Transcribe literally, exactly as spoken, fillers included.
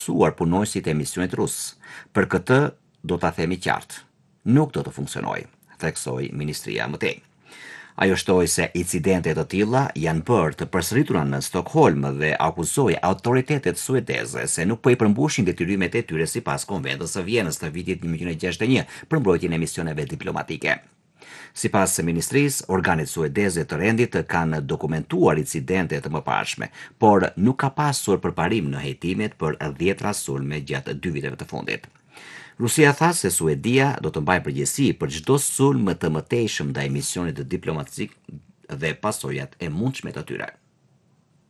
suar punojësit e misionit rus. Për këtë do ta themi qartë. Nuk do të funksionojë, theksoi ministria më tej. Ajo shtoi se incidente të tilla janë bërë të përsëritura në Stockholm dhe akuzoi autoritetet suedeze se nuk po i përmbushin detyrimet e tyre sipas Konventës së Vjenës të vitit një mijë gjashtëdhjetë e një për mbrojtjen e misioneve diplomatike. Sipas ministrisë, organet suedeze të rendit kanë dokumentuar incidente të mëparshme, por nuk ka pasur përparim në hetimet për dhjetra sulme gjatë dy viteve të fundit. Rusia tha se Suedia do të mbajë përgjegjësi për çdo sulm të mëtejshëm ndaj misionit diplomatik dhe pasojat e mundshme të tyre.